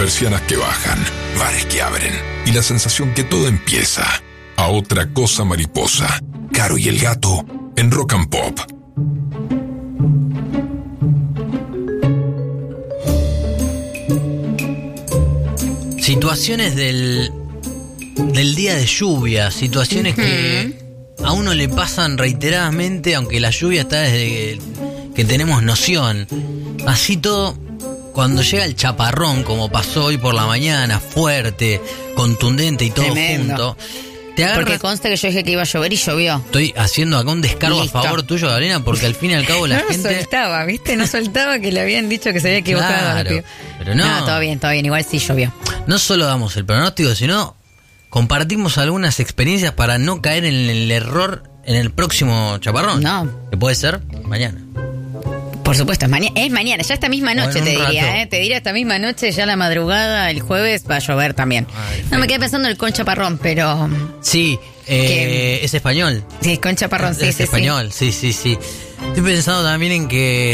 persianas que bajan, bares que abren y la sensación que todo empieza. A otra cosa mariposa. Caro y el gato en Rock and Pop. Situaciones del día de lluvia, situaciones que a uno le pasan reiteradamente, aunque la lluvia está desde que tenemos noción. Así todo, cuando llega el chaparrón, como pasó hoy por la mañana, fuerte, contundente y todo junto, te agarras. Porque consta que yo dije que iba a llover y llovió. Estoy haciendo acá un descargo Listo. a favor tuyo, Gabriela, porque al fin y al cabo la gente... No soltaba, ¿viste? No soltaba que le habían dicho que se había equivocado. Claro, pero no. Todo bien, igual sí llovió. No solo damos el pronóstico, sino compartimos algunas experiencias para no caer en el error en el próximo chaparrón. No. Que puede ser mañana. Por supuesto, es mañana, ya esta misma noche en te un diría, rato. Te diría esta misma noche, ya la madrugada, el jueves va a llover también. No me quedé pensando en el con chaparrón, pero... Sí, es español. Sí, con chaparrón, sí, es sí, español, sí. Estoy pensando también en que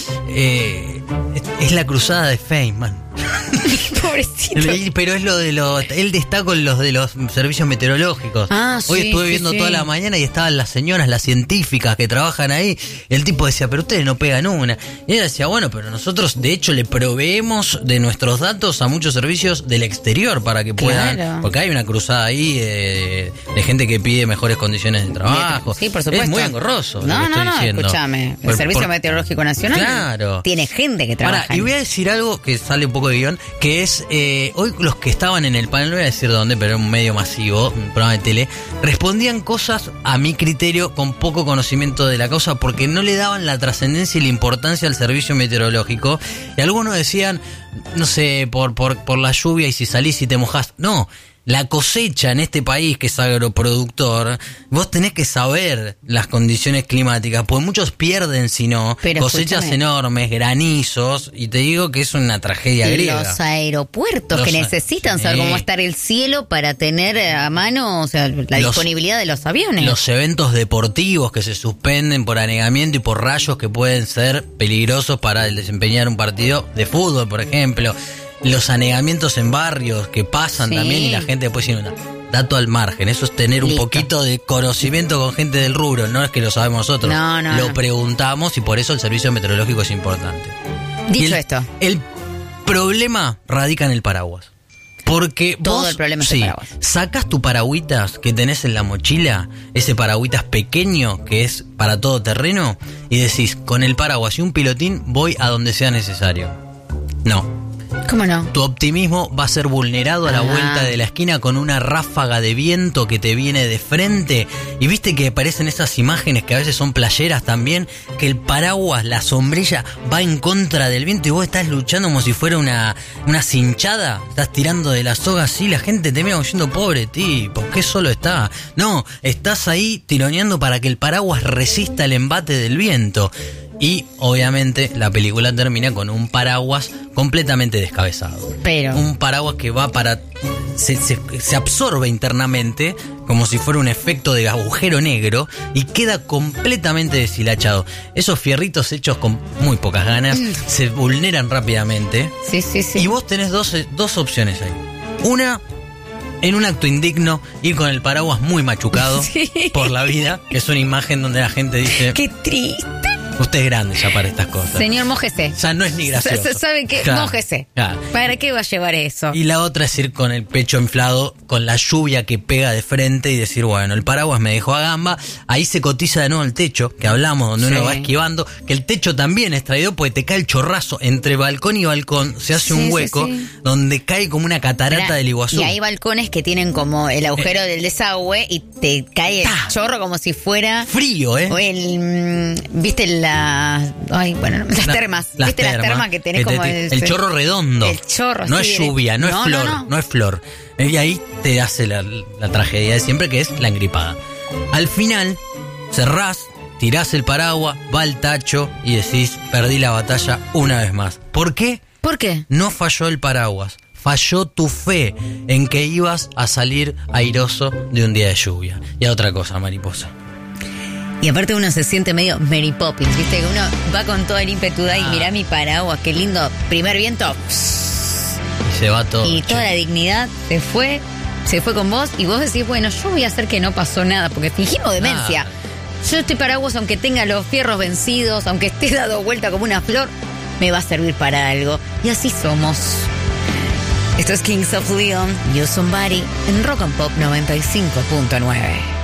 es la cruzada de Feynman. Pobrecito. Pero es lo de él está con los de los servicios meteorológicos. Hoy sí, estuve viendo toda la mañana y estaban las señoras, las científicas que trabajan ahí. Y el tipo decía, pero ustedes no pegan una. Y ella decía, bueno, pero nosotros de hecho le proveemos de nuestros datos a muchos servicios del exterior para que puedan. Claro. Porque hay una cruzada ahí de gente que pide mejores condiciones de trabajo. Sí, por supuesto. Es muy engorroso. No, escúchame. El Servicio Meteorológico Nacional claro. tiene gente que trabaja. Ahora, y voy a decir algo que sale un poco de guión, que es hoy los que estaban en el panel, no voy a decir dónde, pero era un medio masivo, un programa de tele, respondían cosas a mi criterio con poco conocimiento de la causa porque no le daban la trascendencia y la importancia al servicio meteorológico. Y algunos decían, no sé, por la lluvia y si salís y te mojás. No. La cosecha en este país que es agroproductor, vos tenés que saber las condiciones climáticas, porque muchos pierden si no, pero cosechas enormes, granizos, y te digo que es una tragedia griega. Los aeropuertos que necesitan saber cómo estar el cielo para tener a mano, o sea, la disponibilidad de los aviones. Los eventos deportivos que se suspenden por anegamiento y por rayos que pueden ser peligrosos para desempeñar un partido de fútbol, por ejemplo. Los anegamientos en barrios que pasan también y la gente después inunda. Dato al margen, eso es tener un poquito de conocimiento con gente del rubro, no es que lo sabemos nosotros. Lo preguntamos y por eso el servicio meteorológico es importante. Dicho esto, el problema radica en el paraguas. Porque todo vos, el problema es el paraguas. Sacás tu paragüitas que tenés en la mochila, ese paragüitas pequeño que es para todo terreno, y decís, con el paraguas y un pilotín voy a donde sea necesario. No. ¿Cómo no? Tu optimismo va a ser vulnerado a la vuelta de la esquina con una ráfaga de viento que te viene de frente. Y viste que aparecen esas imágenes que a veces son playeras también, que el paraguas, la sombrilla, va en contra del viento y vos estás luchando como si fuera una cinchada. Estás tirando de la soga así, la gente te mira diciendo, pobre tipo, ¿qué solo está? No, estás ahí tironeando para que el paraguas resista el embate del viento. Y obviamente la película termina con un paraguas completamente descabezado. Pero un paraguas que va para... Se absorbe internamente como si fuera un efecto de agujero negro y queda completamente deshilachado. Esos fierritos hechos con muy pocas ganas se vulneran rápidamente. Sí. Y vos tenés dos opciones ahí. Una, en un acto indigno, ir con el paraguas muy machucado por la vida, que es una imagen donde la gente dice... ¡Qué triste! Usted es grande ya para estas cosas. Señor, mójese. O sea, no es ni gracioso. ¿Sabe qué? Claro, mójese. Claro. ¿Para qué va a llevar eso? Y la otra es ir con el pecho inflado, con la lluvia que pega de frente y decir, bueno, el paraguas me dejó a gamba. Ahí se cotiza de nuevo el techo, que hablamos, donde uno va esquivando. Que el techo también es traído porque te cae el chorrazo. Entre balcón y balcón se hace un hueco donde cae como una catarata del Iguazú. Y hay balcones que tienen como el agujero del desagüe y te cae el chorro como si fuera... Frío, ¿eh? O ¿viste la... Ay, bueno, las termas. ¿Viste las termas que tenés como el chorro redondo? El chorro, no es lluvia, no es flor, no es flor. Y ahí te hace la tragedia de siempre, que es la engripada. Al final, cerrás, tirás el paraguas, va al tacho y decís, perdí la batalla una vez más. ¿Por qué? ¿Por qué? No falló el paraguas. Falló tu fe en que ibas a salir airoso de un día de lluvia. Y a otra cosa, mariposa. Y aparte uno se siente medio Mary Poppins, ¿viste? Que uno va con todo el ímpetu y mirá mi paraguas, qué lindo. Primer viento. se va todo. Y toda la dignidad se fue con vos, y vos decís, bueno, yo voy a hacer que no pasó nada, porque fingimos demencia. Yo este paraguas, aunque tenga los fierros vencidos, aunque esté dado vuelta como una flor, me va a servir para algo. Y así somos. Esto es Kings of Leon, You Somebody, en Rock and Pop 95.9.